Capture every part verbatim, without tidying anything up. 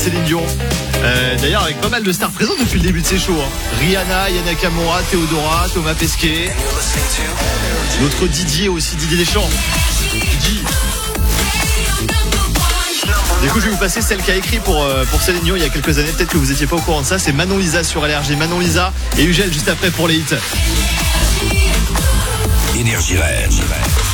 Céline Dion. Euh, d'ailleurs, avec pas mal de stars présentes depuis le début de ces shows. Hein. Rihanna, Yana Kamura, Théodora, Thomas Pesquet. Notre Didier aussi, Didier Deschamps. Didi. Du coup, je vais vous passer celle qui a écrit pour, euh, pour Céline Dion il y a quelques années. Peut-être que vous n'étiez pas au courant de ça. C'est Manon Lisa sur L R G. Manon Lisa et Ugel juste après pour les hits. Énergie Rage.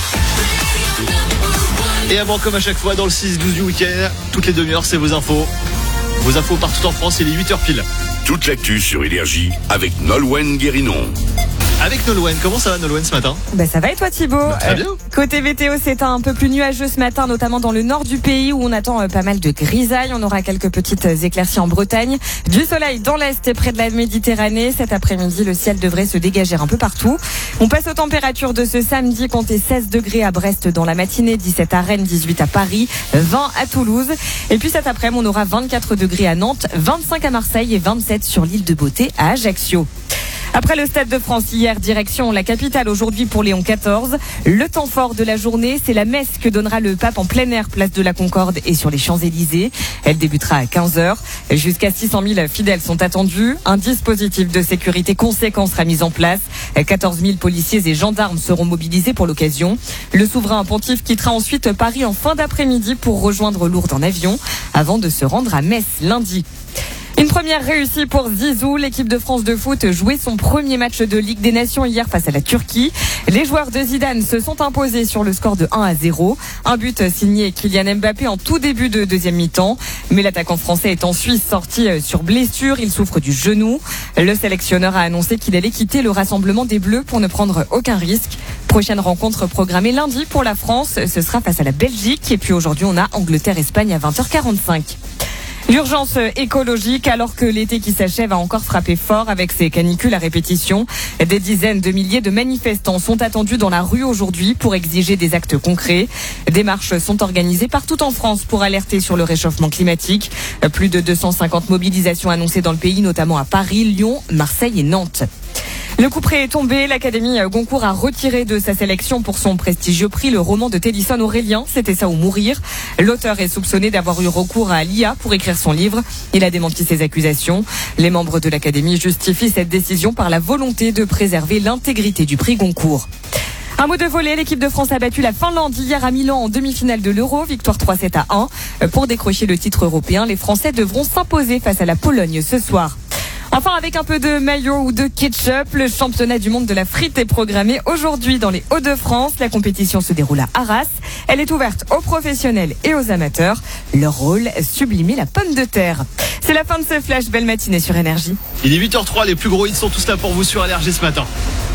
Et avant, comme à chaque fois, dans le six douze du week-end, toutes les demi-heures, c'est vos infos. Vos infos partout en France, il est huit heures pile. Toute l'actu sur Énergie avec Nolwenn Guérinon. Avec Nolwenn, comment ça va Nolwenn ce matin ? Ben ça va et toi Thibaut ? Bah, très bien. Euh, côté météo, c'est un peu plus nuageux ce matin, notamment dans le nord du pays où on attend euh, pas mal de grisailles. On aura quelques petites éclaircies en Bretagne. Du soleil dans l'est et près de la Méditerranée. Cet après-midi, le ciel devrait se dégager un peu partout. On passe aux températures de ce samedi. Comptez seize degrés à Brest dans la matinée, dix-sept à Rennes, dix-huit à Paris, vingt à Toulouse. Et puis cet après-midi, on aura vingt-quatre degrés à Nantes, vingt-cinq à Marseille et vingt-sept sur l'île de Beauté à Ajaccio. Après le Stade de France hier, direction la capitale aujourd'hui pour Léon quatorze. Le temps fort de la journée, c'est la messe que donnera le pape en plein air, place de la Concorde et sur les Champs-Élysées. Elle débutera à quinze heures. Jusqu'à six cent mille fidèles sont attendus. Un dispositif de sécurité conséquent sera mis en place. quatorze mille policiers et gendarmes seront mobilisés pour l'occasion. Le souverain pontife quittera ensuite Paris en fin d'après-midi pour rejoindre Lourdes en avion avant de se rendre à Metz lundi. Une première réussie pour Zizou. L'équipe de France de foot jouait son premier match de Ligue des Nations hier face à la Turquie. Les joueurs de Zidane se sont imposés sur le score de un à zéro. Un but signé Kylian Mbappé en tout début de deuxième mi-temps. Mais l'attaquant français est en Suisse sorti sur blessure. Il souffre du genou. Le sélectionneur a annoncé qu'il allait quitter le rassemblement des Bleus pour ne prendre aucun risque. Prochaine rencontre programmée lundi pour la France. Ce sera face à la Belgique. Et puis aujourd'hui, on a Angleterre-Espagne à vingt heures quarante-cinq. L'urgence écologique, alors que l'été qui s'achève a encore frappé fort avec ses canicules à répétition. Des dizaines de milliers de manifestants sont attendus dans la rue aujourd'hui pour exiger des actes concrets. Des marches sont organisées partout en France pour alerter sur le réchauffement climatique. Plus de deux cent cinquante mobilisations annoncées dans le pays, notamment à Paris, Lyon, Marseille et Nantes. Le coup près est tombé. L'Académie Goncourt a retiré de sa sélection pour son prestigieux prix le roman de Tennyson Aurélien, C'était ça ou mourir. L'auteur est soupçonné d'avoir eu recours à l'I A pour écrire son livre. Il a démenti ces accusations. Les membres de l'Académie justifient cette décision par la volonté de préserver l'intégrité du prix Goncourt. Un mot de volley, l'équipe de France a battu la Finlande hier à Milan en demi-finale de l'Euro, victoire trois sept à un. Pour décrocher le titre européen, les Français devront s'imposer face à la Pologne ce soir. Enfin, avec un peu de mayo ou de ketchup, le championnat du monde de la frite est programmé aujourd'hui dans les Hauts-de-France. La compétition se déroule à Arras. Elle est ouverte aux professionnels et aux amateurs. Leur rôle, sublimer la pomme de terre. C'est la fin de ce flash. Belle matinée sur Énergie. Il est huit heures zéro trois, les plus gros hits sont tous là pour vous sur L R G ce matin.